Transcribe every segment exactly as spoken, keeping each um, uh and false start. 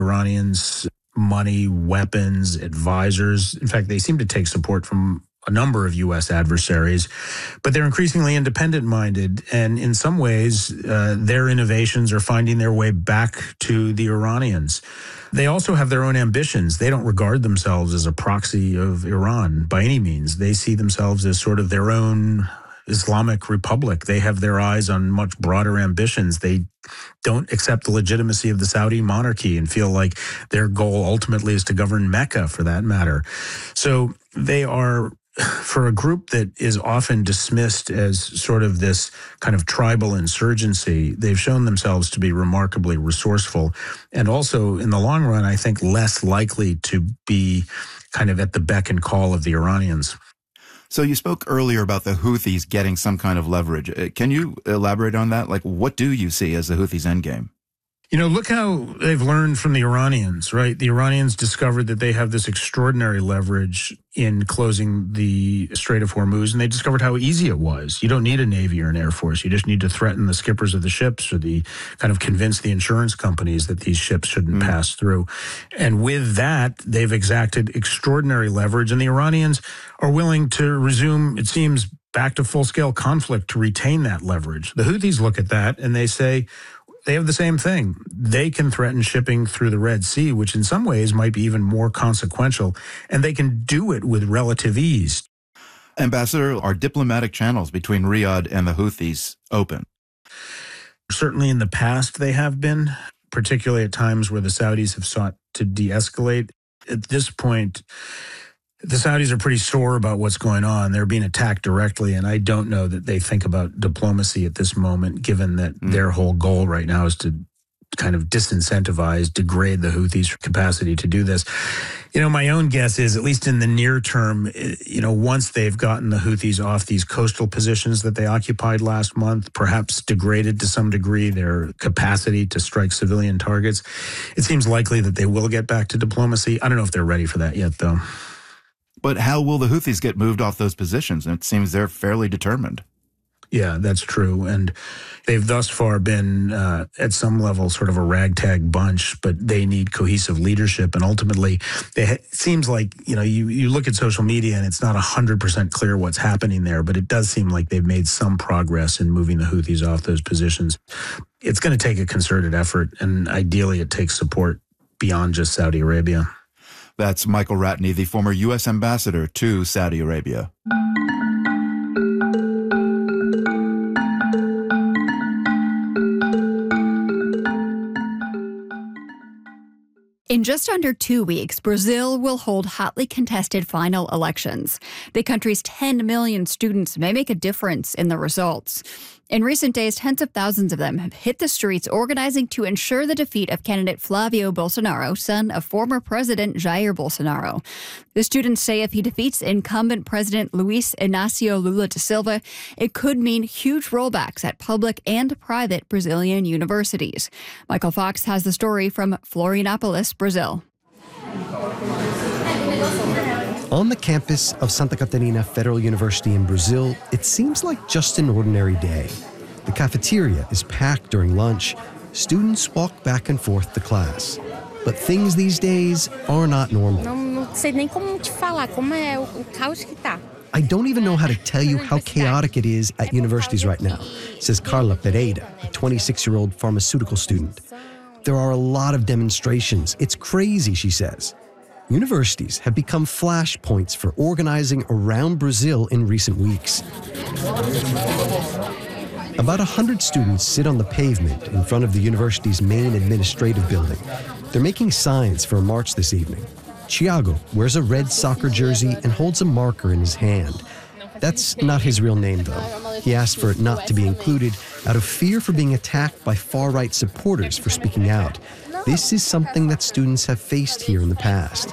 Iranians money, weapons, advisors. In fact, they seem to take support from a number of U S adversaries, but they're increasingly independent-minded, and in some ways, uh, their innovations are finding their way back to the Iranians. They also have their own ambitions. They don't regard themselves as a proxy of Iran by any means. They see themselves as sort of their own Islamic republic. They have their eyes on much broader ambitions. They don't accept the legitimacy of the Saudi monarchy and feel like their goal ultimately is to govern Mecca, for that matter. So they are, for a group that is often dismissed as sort of this kind of tribal insurgency, they've shown themselves to be remarkably resourceful, and also in the long run, I think, less likely to be kind of at the beck and call of the Iranians. So you spoke earlier about the Houthis getting some kind of leverage. Can you elaborate on that? Like, what do you see as the Houthis' endgame? You know, look how they've learned from the Iranians, right? The Iranians discovered that they have this extraordinary leverage in closing the Strait of Hormuz, and they discovered how easy it was. You don't need a Navy or an Air Force. You just need to threaten the skippers of the ships, or the kind of convince the insurance companies that these ships shouldn't mm. pass through. And with that, they've exacted extraordinary leverage, and the Iranians are willing to resume, it seems, back to full-scale conflict to retain that leverage. The Houthis look at that and they say, they have the same thing. They can threaten shipping through the Red Sea, which in some ways might be even more consequential, and they can do it with relative ease. Ambassador, are diplomatic channels between Riyadh and the Houthis open? Certainly in the past they have been, particularly at times where the Saudis have sought to de-escalate. At this point, the Saudis are pretty sore about what's going on. They're being attacked directly, and I don't know that they think about diplomacy at this moment, given that mm. their whole goal right now is to kind of disincentivize, degrade the Houthis' capacity to do this. You know, my own guess is, at least in the near term, you know, once they've gotten the Houthis off these coastal positions that they occupied last month, perhaps degraded to some degree their capacity to strike civilian targets, it seems likely that they will get back to diplomacy. I don't know if they're ready for that yet, though. But how will the Houthis get moved off those positions? It seems they're fairly determined. Yeah, that's true. And they've thus far been, uh, at some level, sort of a ragtag bunch, but they need cohesive leadership. And ultimately, they ha- it seems like, you know, you, you look at social media and it's not one hundred percent clear what's happening there, but it does seem like they've made some progress in moving the Houthis off those positions. It's going to take a concerted effort, and ideally it takes support beyond just Saudi Arabia. That's Michael Ratney, the former U S ambassador to Saudi Arabia. In just under two weeks, Brazil will hold hotly contested final elections. The country's ten million students may make a difference in the results. In recent days, tens of thousands of them have hit the streets organizing to ensure the defeat of candidate Flávio Bolsonaro, son of former President Jair Bolsonaro. The students say if he defeats incumbent President Luiz Inácio Lula da Silva, it could mean huge rollbacks at public and private Brazilian universities. Michael Fox has the story from Florianópolis, Brazil. On the campus of Santa Catarina Federal University in Brazil, it seems like just an ordinary day. The cafeteria is packed during lunch. Students walk back and forth to class. But things these days are not normal. I don't even know how to tell you how chaotic it is at universities right now, says Carla Pereira, a twenty-six-year-old pharmaceutical student. There are a lot of demonstrations. It's crazy, she says. Universities have become flashpoints for organizing around Brazil in recent weeks. About one hundred students sit on the pavement in front of the university's main administrative building. They're making signs for a march this evening. Thiago wears a red soccer jersey and holds a marker in his hand. That's not his real name, though. He asked for it not to be included out of fear for being attacked by far-right supporters for speaking out. This is something that students have faced here in the past.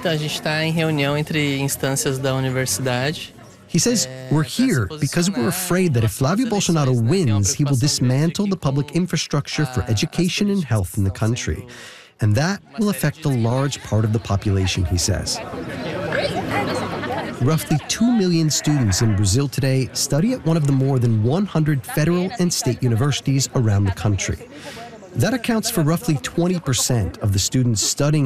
He says, we're here because we're afraid that if Flávio Bolsonaro wins, he will dismantle the public infrastructure for education and health in the country. And that will affect a large part of the population, he says. Roughly two million students in Brazil today study at one of the more than one hundred federal and state universities around the country. That accounts for roughly twenty percent of the students studying